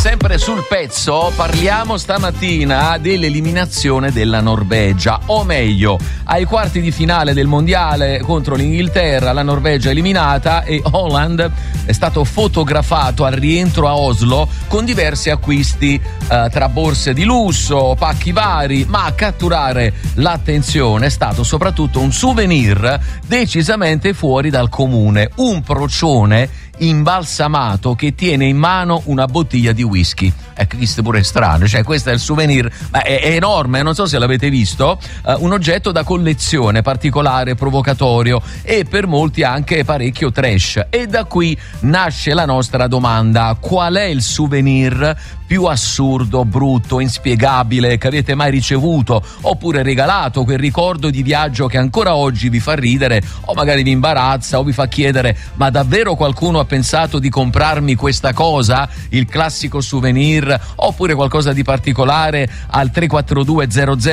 Sempre sul pezzo parliamo stamattina dell'eliminazione della Norvegia, o meglio, ai quarti di finale del mondiale contro l'Inghilterra la Norvegia è eliminata e Haaland è stato fotografato al rientro a Oslo con diversi acquisti tra borse di lusso, pacchi vari, ma a catturare l'attenzione è stato soprattutto un souvenir decisamente fuori dal comune, un procione imbalsamato che tiene in mano una bottiglia di whisky. Ecco, questo pure è strano, cioè questo è il souvenir, ma è enorme, non so se l'avete visto, un oggetto da collezione particolare, provocatorio e per molti anche parecchio trash. E da qui nasce la nostra domanda: qual è il souvenir più assurdo, brutto, inspiegabile che avete mai ricevuto oppure regalato, quel ricordo di viaggio che ancora oggi vi fa ridere o magari vi imbarazza o vi fa chiedere: ma davvero qualcuno ha pensato di comprarmi questa cosa? Il classico souvenir, oppure qualcosa di particolare. Al 342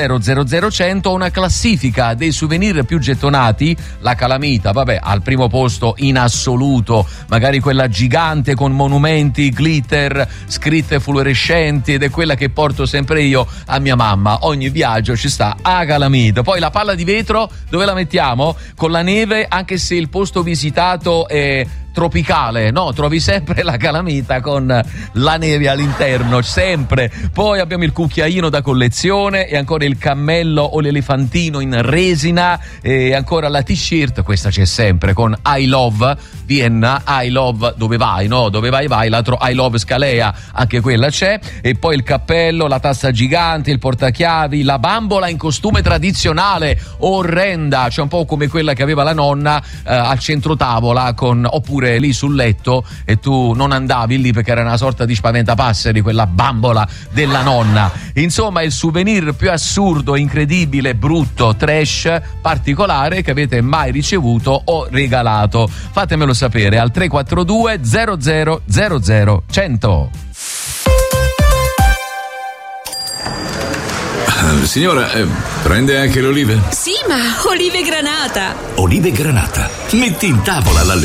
00 100 una classifica dei souvenir più gettonati. La calamita, vabbè, al primo posto in assoluto, magari quella gigante con monumenti, glitter, scritte fluorescenti, ed è quella che porto sempre io a mia mamma. Ogni viaggio ci sta a calamita. Poi la palla di vetro dove la mettiamo? Con la neve, anche se il posto visitato è tropicale, no, trovi sempre la calamita con la neve all'interno, sempre. Poi abbiamo il cucchiaino da collezione e ancora il cammello o l'elefantino in resina e ancora la t-shirt, questa c'è sempre, con I love Vienna, I love dove vai, no? Dove vai, l'altro I love Scalea, anche quella c'è. E poi il cappello, la tazza gigante, il portachiavi, la bambola in costume tradizionale, orrenda, cioè un po' come quella che aveva la nonna al centro tavola, con, oppure lì sul letto, e tu non andavi lì perché era una sorta di spaventapasseri quella bambola della nonna. Insomma, il souvenir più assurdo, incredibile, brutto, trash, particolare che avete mai ricevuto o regalato. Fatemelo sapere al 342 00 100. Signora, prende anche le olive? Sì, ma olive granata. Olive granata? Metti in tavola la